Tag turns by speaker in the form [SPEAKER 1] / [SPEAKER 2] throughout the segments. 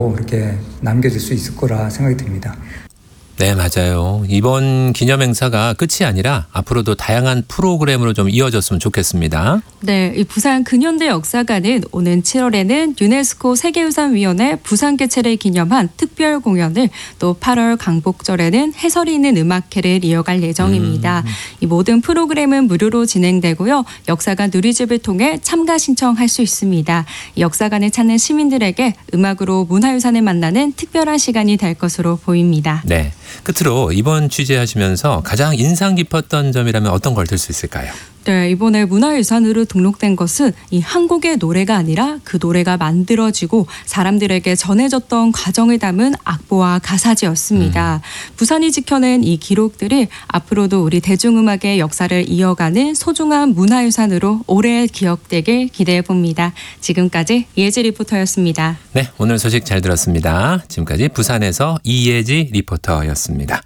[SPEAKER 1] 이렇게 남겨질 수 있을 거라 생각이 듭니다.
[SPEAKER 2] 네, 맞아요. 이번 기념 행사가 끝이 아니라 앞으로도 다양한 프로그램으로 좀 이어졌으면 좋겠습니다.
[SPEAKER 3] 네, 이 부산 근현대 역사관은 오는 7월에는 유네스코 세계유산위원회 부산 개최를 기념한 특별 공연을, 또 8월 광복절에는 해설이 있는 음악회를 이어갈 예정입니다. 이 모든 프로그램은 무료로 진행되고요. 역사관 누리집을 통해 참가 신청할 수 있습니다. 이 역사관을 찾는 시민들에게 음악으로 문화유산을 만나는 특별한 시간이 될 것으로 보입니다.
[SPEAKER 2] 네. 끝으로 이번 취재하시면서 가장 인상 깊었던 점이라면 어떤 걸 들 수 있을까요?
[SPEAKER 3] 네, 이번에 문화유산으로 등록된 것은 이 한국의 노래가 아니라 그 노래가 만들어지고 사람들에게 전해졌던 과정을 담은 악보와 가사지였습니다. 부산이 지켜낸 이 기록들이 앞으로도 우리 대중음악의 역사를 이어가는 소중한 문화유산으로 오래 기억되길 기대해 봅니다. 지금까지 이혜지 리포터였습니다.
[SPEAKER 2] 네, 오늘 소식 잘 들었습니다. 지금까지 부산에서 이혜지 리포터였습니다.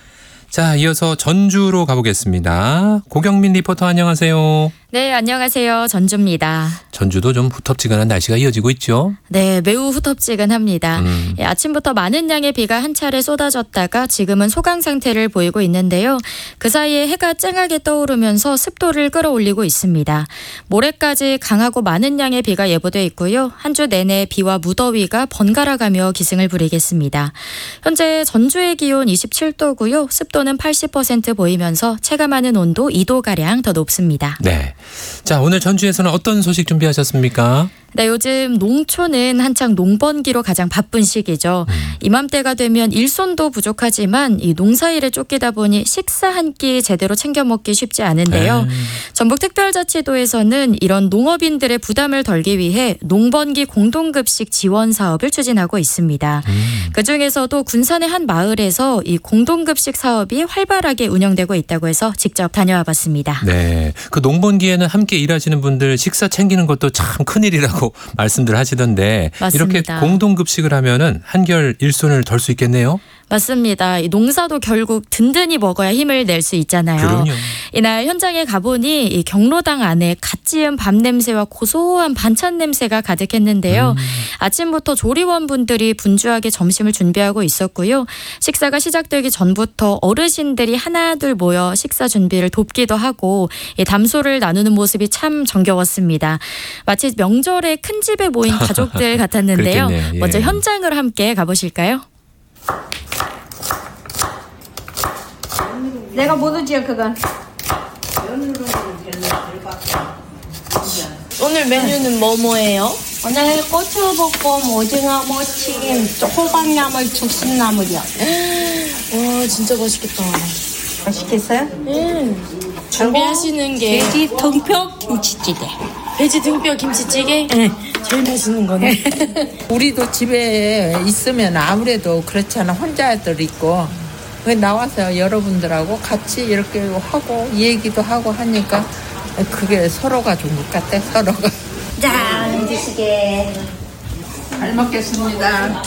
[SPEAKER 2] 자, 이어서 전주로 가보겠습니다. 고경민 리포터 안녕하세요.
[SPEAKER 4] 네, 안녕하세요. 전주입니다.
[SPEAKER 2] 전주도 좀 후텁지근한 날씨가 이어지고 있죠?
[SPEAKER 4] 네, 매우 후텁지근합니다. 예, 아침부터 많은 양의 비가 한 차례 쏟아졌다가 지금은 소강 상태를 보이고 있는데요. 그 사이에 해가 쨍하게 떠오르면서 습도를 끌어올리고 있습니다. 모레까지 강하고 많은 양의 비가 예보돼 있고요. 한 주 내내 비와 무더위가 번갈아가며 기승을 부리겠습니다. 현재 전주의 기온 27도고요. 습도는 80% 보이면서 체감하는 온도 2도가량 더 높습니다.
[SPEAKER 2] 네. 자, 오늘 전주에서는 어떤 소식 준비하셨습니까?
[SPEAKER 4] 네, 요즘 농촌은 한창 농번기로 가장 바쁜 시기죠. 이맘때가 되면 일손도 부족하지만 이 농사일에 쫓기다 보니 식사 한 끼 제대로 챙겨 먹기 쉽지 않은데요. 전북특별자치도에서는 이런 농업인들의 부담을 덜기 위해 농번기 공동급식 지원 사업을 추진하고 있습니다. 그중에서도 군산의 한 마을에서 이 공동급식 사업이 활발하게 운영되고 있다고 해서 직접 다녀와 봤습니다.
[SPEAKER 2] 네, 그 농번기에는 함께 일하시는 분들 식사 챙기는 것도 참 큰일이라고 말씀들 하시던데
[SPEAKER 4] 맞습니다.
[SPEAKER 2] 이렇게 공동급식을 하면은 한결 일손을 덜 수 있겠네요.
[SPEAKER 4] 맞습니다. 이 농사도 결국 든든히 먹어야 힘을 낼 수 있잖아요.
[SPEAKER 2] 그럼요.
[SPEAKER 4] 이날 현장에 가보니 이 경로당 안에 갓 지은 밥 냄새와 고소한 반찬 냄새가 가득했는데요. 아침부터 조리원분들이 분주하게 점심을 준비하고 있었고요. 식사가 시작되기 전부터 어르신들이 하나둘 모여 식사 준비를 돕기도 하고 담소를 나누는 모습이 참 정겨웠습니다. 마치 명절에 큰 집에 모인 가족들 같았는데요.
[SPEAKER 2] 예.
[SPEAKER 4] 먼저 현장을 함께 가보실까요?
[SPEAKER 5] 내가 모르지요 그건.
[SPEAKER 6] 오늘 메뉴는 뭐예요?
[SPEAKER 5] 오늘 고추볶음, 오징어 무침, 호박나물, 죽순나물이요.
[SPEAKER 6] 와 진짜 맛있겠다.
[SPEAKER 5] 맛있겠어요?
[SPEAKER 6] 준비하시는 게
[SPEAKER 5] 돼지 등뼈 김치찌개.
[SPEAKER 6] 돼지 등뼈 김치찌개?
[SPEAKER 5] 네.
[SPEAKER 6] 제일 맛있는 거네.
[SPEAKER 7] 우리도 집에 있으면 아무래도 그렇잖아. 혼자들 있고 나와서 여러분들하고 같이 이렇게 하고 얘기도 하고 하니까 그게 서로가 좋은 것 같아. 서로가.
[SPEAKER 5] 짠, 드시게.
[SPEAKER 7] 잘 먹겠습니다.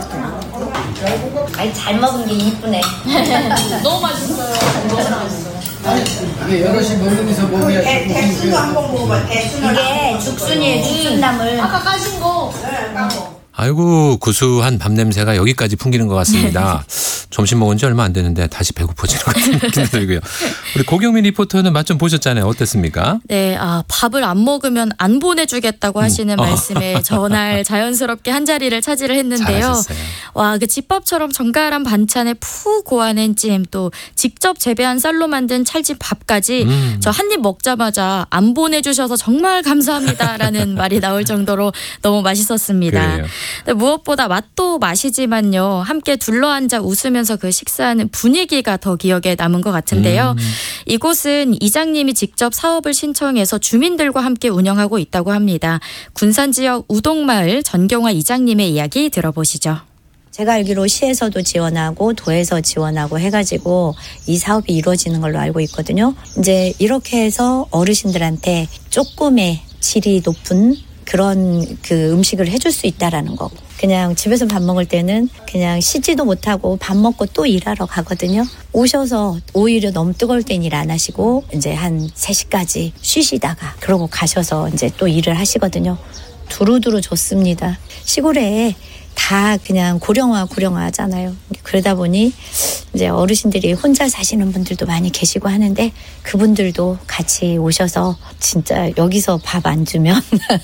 [SPEAKER 5] 아니 잘 먹은 게 이쁘네.
[SPEAKER 6] 너무 맛있어요. 너무 맛있어.
[SPEAKER 8] 여럿이 먹으면서 먹어야지.
[SPEAKER 5] 대순도 한번 먹어봐. 이게 죽순이에요. 죽순나물.
[SPEAKER 6] 아까 까신 거.
[SPEAKER 2] 아이고, 구수한 밥 냄새가 여기까지 풍기는 것 같습니다. 점심 먹은 지 얼마 안 됐는데 다시 배고파지는 것 같은 느낌이 들고요. 우리 고경민 리포터는 맛 좀 보셨잖아요. 어땠습니까?
[SPEAKER 4] 네, 밥을 안 먹으면 안 보내주겠다고 하시는 말씀에 전날 자연스럽게 한 자리를 차지를 했는데요.
[SPEAKER 2] 잘하셨어요.
[SPEAKER 4] 와, 그 집밥처럼 정갈한 반찬에 푹 고아낸 찜, 또 직접 재배한 쌀로 만든 찰진 밥까지 저 한 입 먹자마자 안 보내주셔서 정말 감사합니다라는 말이 나올 정도로 너무 맛있었습니다.
[SPEAKER 2] 그래요.
[SPEAKER 4] 근데 무엇보다 맛도 맛이지만요. 함께 둘러앉아 웃으면서 그 식사하는 분위기가 더 기억에 남은 것 같은데요. 이곳은 이장님이 직접 사업을 신청해서 주민들과 함께 운영하고 있다고 합니다. 군산 지역 우동마을 전경화 이장님의 이야기 들어보시죠.
[SPEAKER 9] 제가 알기로 시에서도 지원하고 도에서 지원하고 해가지고 이 사업이 이루어지는 걸로 알고 있거든요. 이제 이렇게 해서 어르신들한테 조금의 질이 높은 그런 그 음식을 해줄 수 있다라는 거. 그냥 집에서 밥 먹을 때는 그냥 쉬지도 못하고 밥 먹고 또 일하러 가거든요. 오셔서 오히려 너무 뜨거울 땐 일 안 하시고 이제 한 3시까지 쉬시다가 그러고 가셔서 이제 또 일을 하시거든요. 두루두루 좋습니다. 시골에 다 그냥 고령화 하잖아요. 그러다 보니 이제 어르신들이 혼자 사시는 분들도 많이 계시고 하는데 그분들도 같이 오셔서 진짜 여기서 밥 안 주면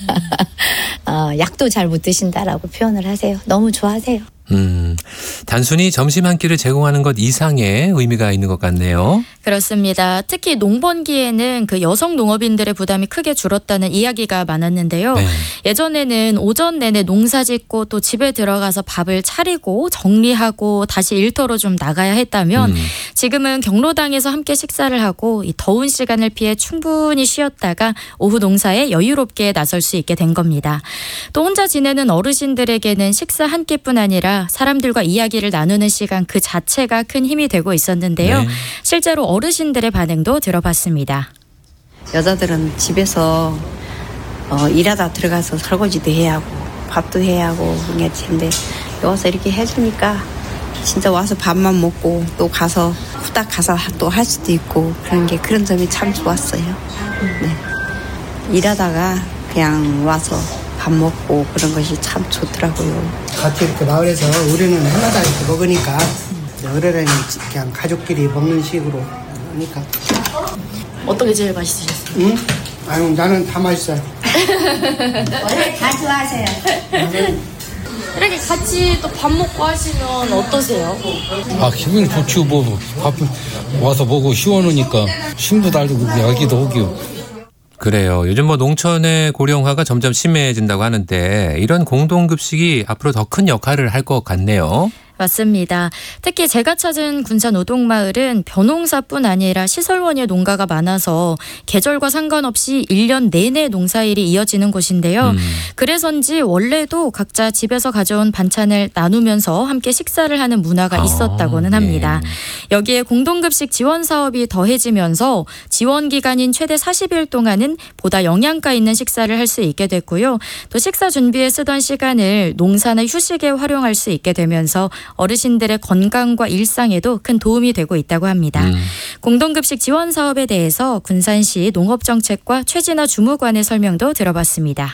[SPEAKER 9] 약도 잘 못 드신다라고 표현을 하세요. 너무 좋아하세요.
[SPEAKER 2] 단순히 점심 한 끼를 제공하는 것 이상의 의미가 있는 것 같네요.
[SPEAKER 4] 그렇습니다. 특히 농번기에는 그 여성 농업인들의 부담이 크게 줄었다는 이야기가 많았는데요.
[SPEAKER 2] 네.
[SPEAKER 4] 예전에는 오전 내내 농사 짓고 또 집에 들어가서 밥을 차리고 정리하고 다시 일터로 좀 나가야 했다면 지금은 경로당에서 함께 식사를 하고 이 더운 시간을 피해 충분히 쉬었다가 오후 농사에 여유롭게 나설 수 있게 된 겁니다. 또 혼자 지내는 어르신들에게는 식사 한 끼뿐 아니라 사람들과 이야기를 나누는 시간 그 자체가 큰 힘이 되고 있었는데요.
[SPEAKER 2] 네.
[SPEAKER 4] 실제로 어르신들의 반응도 들어봤습니다.
[SPEAKER 5] 여자들은 집에서 일하다 들어가서 설거지도 해야 하고 밥도 해야 하고 그게 텐데 여기서 이렇게 해주니까 진짜 와서 밥만 먹고 또 가서 후딱 가서 또 할 수도 있고 그런 점이 참 좋았어요. 네. 일하다가 그냥 와서 밥 먹고 그런 것이 참 좋더라고요.
[SPEAKER 8] 같이 이렇게 마을에서 우리는 하나다 이렇게 먹으니까 어른은 그냥 가족끼리 먹는 식으로 하니까.
[SPEAKER 6] 어떤 게 제일 맛있으셨어요?
[SPEAKER 8] 응? 아유 나는 다 맛있어요.
[SPEAKER 5] 원래 다 좋아하세요.
[SPEAKER 6] 이렇게 같이 또 밥 먹고 하시면 어떠세요?
[SPEAKER 10] 아 기분 좋죠. 뭐 밥 와서 먹고 시원하니까 힘도 달고 여기도 오기요.
[SPEAKER 2] 그래요. 요즘 뭐 농촌의 고령화가 점점 심해진다고 하는데 이런 공동급식이 앞으로 더 큰 역할을 할 것 같네요.
[SPEAKER 4] 맞습니다. 특히 제가 찾은 군산 오동마을은 벼농사뿐 아니라 시설원의 농가가 많아서 계절과 상관없이 1년 내내 농사일이 이어지는 곳인데요. 그래서인지 원래도 각자 집에서 가져온 반찬을 나누면서 함께 식사를 하는 문화가 있었다고는 합니다. 여기에 공동급식 지원 사업이 더해지면서 지원 기간인 최대 40일 동안은 보다 영양가 있는 식사를 할 수 있게 됐고요. 또 식사 준비에 쓰던 시간을 농사나 휴식에 활용할 수 있게 되면서 어르신들의 건강과 일상에도 큰 도움이 되고 있다고 합니다. 공동급식 지원 사업에 대해서 군산시 농업정책과 최진아 주무관의 설명도 들어봤습니다.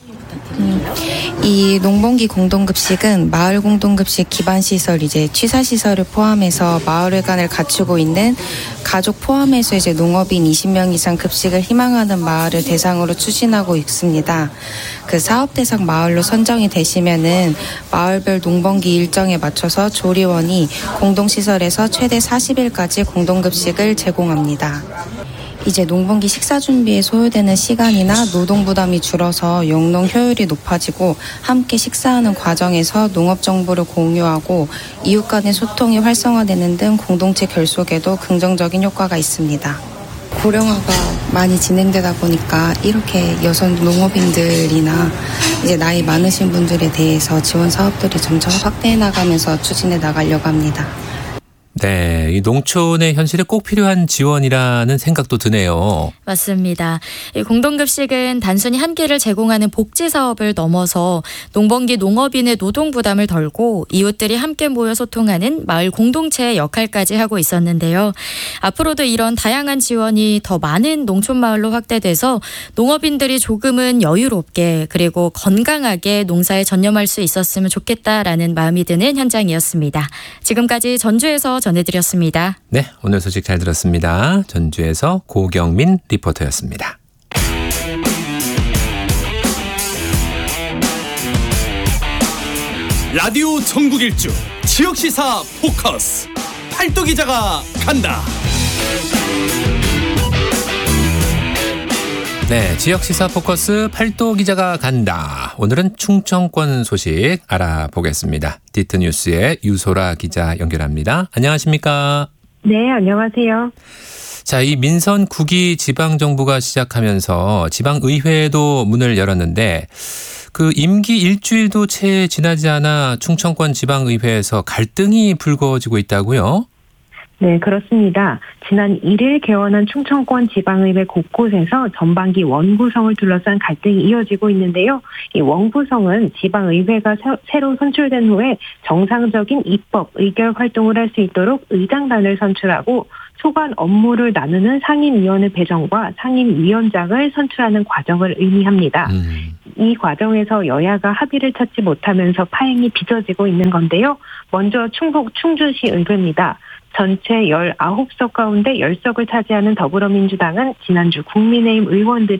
[SPEAKER 11] 이 농번기 공동급식은 마을 공동급식 기반시설 취사시설을 포함해서 마을회관을 갖추고 있는 가족 포함해서 농업인 20명 이상 급식을 희망하는 마을을 대상으로 추진하고 있습니다. 그 사업 대상 마을로 선정이 되시면은 마을별 농번기 일정에 맞춰서 조리원이 공동시설에서 최대 40일까지 공동급식을 제공합니다. 이제 농번기 식사 준비에 소요되는 시간이나 노동 부담이 줄어서 영농 효율이 높아지고 함께 식사하는 과정에서 농업 정보를 공유하고 이웃 간의 소통이 활성화되는 등 공동체 결속에도 긍정적인 효과가 있습니다. 고령화가 많이 진행되다 보니까 이렇게 여성 농업인들이나 이제 나이 많으신 분들에 대해서 지원 사업들이 점차 확대해 나가면서 추진해 나가려고 합니다.
[SPEAKER 2] 네, 이 농촌의 현실에 꼭 필요한 지원이라는 생각도 드네요.
[SPEAKER 4] 맞습니다. 이 공동급식은 단순히 한 끼를 제공하는 복지 사업을 넘어서 농번기 농업인의 노동 부담을 덜고 이웃들이 함께 모여 소통하는 마을 공동체의 역할까지 하고 있었는데요. 앞으로도 이런 다양한 지원이 더 많은 농촌 마을로 확대돼서 농업인들이 조금은 여유롭게 그리고 건강하게 농사에 전념할 수 있었으면 좋겠다라는 마음이 드는 현장이었습니다. 지금까지 전주에서 전해드렸습니다.
[SPEAKER 2] 네, 오늘 소식 잘 들었습니다. 전주에서 고경민 리포터였습니다.
[SPEAKER 12] 라디오 전국일주 지역시사 포커스 팔도 기자가 간다.
[SPEAKER 2] 네, 지역시사 포커스 팔도 기자가 간다. 오늘은 충청권 소식 알아보겠습니다. 디트뉴스의 유소라 기자 연결합니다. 안녕하십니까?
[SPEAKER 13] 네, 안녕하세요.
[SPEAKER 2] 자, 이 민선 9기 지방정부가 시작하면서 지방의회도 문을 열었는데 그 임기 일주일도 채 지나지 않아 충청권 지방의회에서 갈등이 불거지고 있다고요?
[SPEAKER 13] 네, 그렇습니다. 지난 1일 개원한 충청권 지방의회 곳곳에서 전반기 원구성을 둘러싼 갈등이 이어지고 있는데요. 이 원구성은 지방의회가 새로 선출된 후에 정상적인 입법, 의결 활동을 할 수 있도록 의장단을 선출하고 소관 업무를 나누는 상임위원회 배정과 상임위원장을 선출하는 과정을 의미합니다. 이 과정에서 여야가 합의를 찾지 못하면서 파행이 빚어지고 있는 건데요. 먼저 충북 충주시 의회입니다. 전체 19석 가운데 10석을 차지하는 더불어민주당은 지난주 국민의힘 의원들이